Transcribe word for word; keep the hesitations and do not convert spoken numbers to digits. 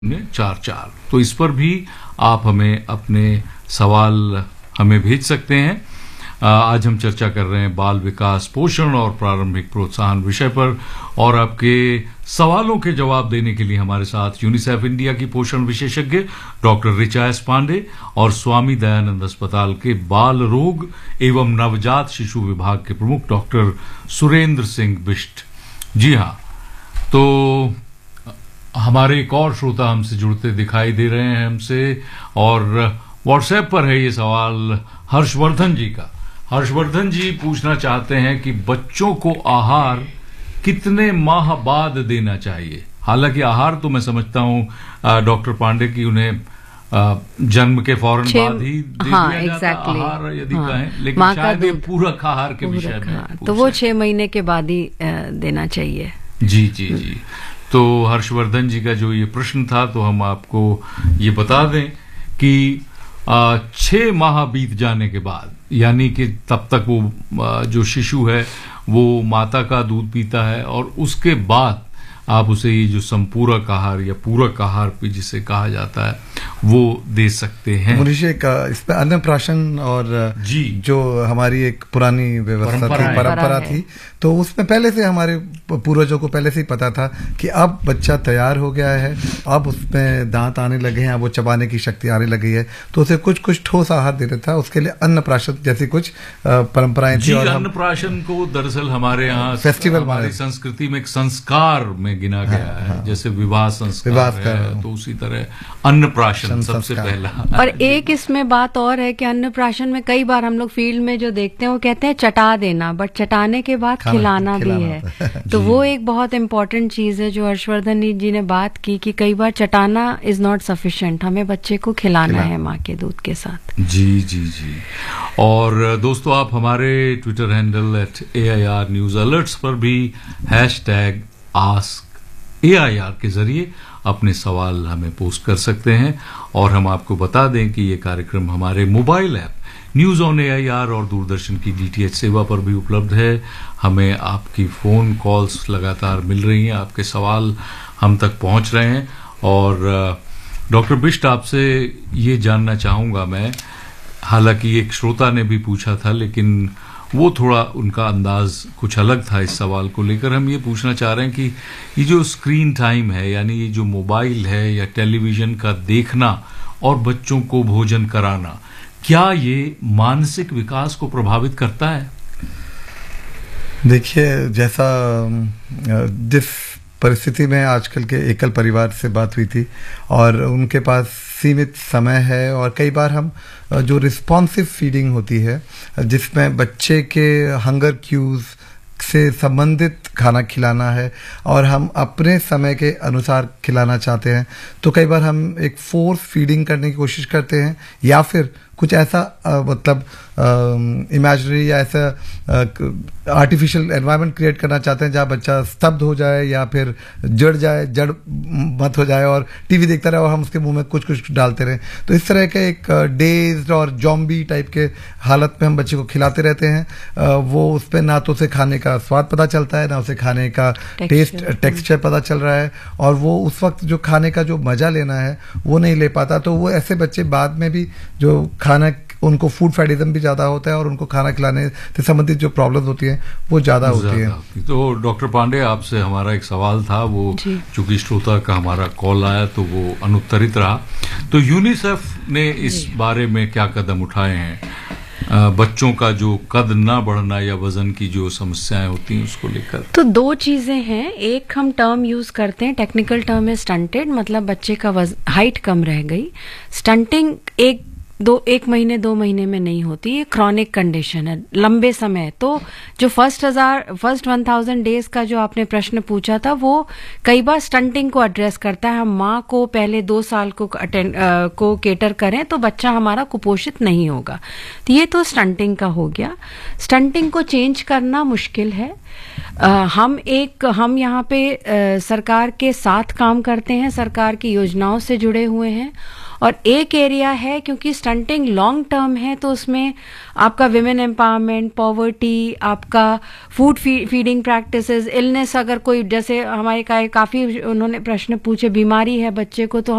चार चार। तो इस पर भी आप हमें अपने सवाल हमें भेज सकते हैं। आज हम चर्चा कर रहे हैं बाल विकास, पोषण और प्रारंभिक प्रोत्साहन विषय पर, और आपके सवालों के जवाब देने के लिए हमारे साथ यूनिसेफ इंडिया की पोषण विशेषज्ञ डॉक्टर ऋचा एस पांडे और स्वामी दयानंद अस्पताल के बाल रोग एवं नवजात शिशु विभाग के प्रमुख डॉक्टर सुरेंद्र सिंह बिष्ट। जी हाँ, तो हमारे एक और श्रोता हमसे जुड़ते दिखाई दे रहे हैं हमसे, और व्हाट्सएप पर है ये सवाल हर्षवर्धन जी का। हर्षवर्धन जी पूछना चाहते हैं कि बच्चों को आहार कितने माह बाद देना चाहिए। हालांकि आहार तो मैं समझता हूं डॉक्टर पांडे की उन्हें आ, जन्म के फौरन बाद ही दे हाँ, दिया जाता exactly, आहार यदि हाँ, कहें, लेकिन शायद ये पूरक आहार के विषय में तो वो छह महीने के बाद ही देना चाहिए। जी जी जी। तो हर्षवर्धन जी का जो ये प्रश्न था, तो हम आपको ये बता दें कि आ, छह माह बीत जाने के बाद, यानी कि तब तक वो आ, जो शिशु है वो माता का दूध पीता है, और उसके बाद आप उसे ये जो संपूरक आहार या पूरक आहार भी जिसे कहा जाता है वो दे सकते हैं। मुनीषे का इसमें अन्नप्राशन और जी जो हमारी एक पुरानी व्यवस्था थी, परंपरा थी, तो उसमें पहले से हमारे पूर्वजों को पहले से ही पता था कि अब बच्चा तैयार हो गया है, अब उसमें दांत आने लगे हैं, अब वो चबाने की शक्ति आने लगी है, तो उसे कुछ कुछ ठोस आहार देना था। उसके लिए अन्नप्राशन जैसी कुछ परंपराएं थी। और अन्नप्राशन को दरअसल हमारे यहाँ फेस्टिवल, हमारी संस्कृति में एक संस्कार में गिना गया है। हाँ, जैसे विवाह संस्कार विवाह है, तो उसी तरह अन्नप्राशन सबसे पहला। और एक इसमें बात और है कि अन्नप्राशन में कई बार हम लोग फील्ड में जो देखते हैं वो कहते हैं चटा देना, बट चटाने के बाद खिलाना, खिलाना भी है। तो वो एक बहुत इंपॉर्टेंट चीज है जो हर्षवर्धन जी ने बात की कि कई बार चटाना इज नॉट सफिशिएंट, हमें बच्चे को खिलाना, खिलाना है माँ के दूध के साथ। जी जी जी। और दोस्तों, आप हमारे Twitter handle at A I R news alerts पर भी hash tag ask A I R के जरिए अपने सवाल हमें पोस्ट कर सकते हैं। और हम आपको बता दें कि ये कार्यक्रम हमारे mobile app news on A I R और दूरदर्शन की डी टी एच सेवा पर भी उपलब्ध है। हमें आपकी फोन कॉल्स लगातार मिल रही हैं, आपके सवाल हम तक पहुंच रहे हैं। और डॉक्टर बिष्ट, आपसे ये जानना चाहूंगा मैं, हालांकि एक श्रोता ने भी पूछा था, लेकिन वो थोड़ा उनका अंदाज कुछ अलग था इस सवाल को लेकर। हम ये पूछना चाह रहे हैं कि ये जो स्क्रीन टाइम है, यानी ये जो मोबाइल है या टेलीविजन का देखना और बच्चों को भोजन कराना, क्या ये मानसिक विकास को प्रभावित करता है? देखिए, जैसा जिस परिस्थिति में आजकल के एकल परिवार से बात हुई थी, और उनके पास सीमित समय है, और कई बार हम जो रिस्पॉन्सिव फीडिंग होती है जिसमें बच्चे के हंगर क्यूज से संबंधित खाना खिलाना है और हम अपने समय के अनुसार खिलाना चाहते हैं, तो कई बार हम एक फोर्स फीडिंग करने की कोशिश करते हैं, या फिर कुछ ऐसा आ, मतलब इमेजिनरी या ऐसा आर्टिफिशियल एनवायरनमेंट क्रिएट करना चाहते हैं जहाँ बच्चा स्तब्ध हो जाए या फिर जड़ जाए, जड़ मत हो जाए और टीवी देखता रहे और हम उसके मुंह में कुछ कुछ डालते रहें। तो इस तरह के एक डेज्ड और जॉम्बी टाइप के हालत में हम बच्चे को खिलाते रहते हैं। आ, वो उस पर ना तो उसे खाने का स्वाद पता चलता है, ना उसे खाने का टेस्ट टेक्सचर पता चल रहा है, और वो उस वक्त जो खाने का जो मजा लेना है वो नहीं ले पाता। तो वो ऐसे बच्चे बाद में भी जो खाना, उनको फूड फैडिज्म भी ज्यादा होता है और उनको खाना खिलाने से संबंधित जो प्रॉब्लम्स होती हैं वो ज्यादा होती हैं। तो डॉक्टर पांडे, आपसे हमारा एक सवाल था, वो चूंकि श्रोता का हमारा कॉल आया तो वो अनुत्तरित रहा। तो यूनिसेफ ने इस बारे में क्या कदम उठाए हैं? बच्चों का जो कद ना बढ़ना या वजन की जो समस्याएं होती हैं उसको लेकर। तो दो चीजें हैं। एक हम टर्म यूज करते हैं, टेक्निकल टर्म है स्टंटेड, मतलब बच्चे का हाइट कम रह गई। स्टंटिंग एक दो एक महीने दो महीने में नहीं होती, ये क्रॉनिक कंडीशन है, लंबे समय। तो जो फर्स्ट हजार फर्स्ट वन थाउजेंड डेज का जो आपने प्रश्न पूछा था, वो कई बार स्टंटिंग को एड्रेस करता है। हम माँ को पहले दो साल को अटेंड को केटर करें तो बच्चा हमारा कुपोषित नहीं होगा। तो ये तो स्टंटिंग का हो गया। स्टंटिंग को चेंज करना मुश्किल है। आ, हम एक हम यहाँ पे आ, सरकार के साथ काम करते हैं, सरकार की योजनाओं से जुड़े हुए हैं, और एक एरिया है क्योंकि स्टंटिंग लॉन्ग टर्म है तो उसमें आपका विमेन एम्पावरमेंट, पॉवर्टी, आपका फूड फीडिंग प्रैक्टिसेस, इलनेस, अगर कोई जैसे हमारे का काफी उन्होंने प्रश्न पूछे, बीमारी है बच्चे को तो